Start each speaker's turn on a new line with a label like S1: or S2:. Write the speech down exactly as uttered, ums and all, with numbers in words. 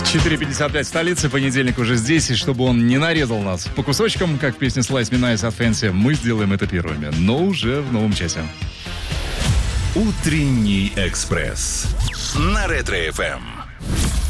S1: четыре пятьдесят пять в столице, понедельник уже здесь, и чтобы он не нарезал нас по кусочкам, как песня Slice Me Nice от Fancy, мы сделаем это первыми, но уже в новом часе.
S2: Утренний экспресс на Ретро-эф эм.